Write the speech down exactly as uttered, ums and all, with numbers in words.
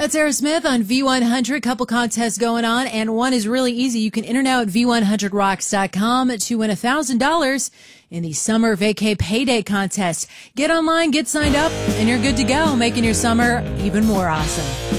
That's Aerosmith on V one hundred. Couple contests going on, and one is really easy. You can enter now at V one hundred rocks dot com to win one thousand dollars in the Summer Vacay Payday Contest. Get online, get signed up, and you're good to go, making your summer even more awesome.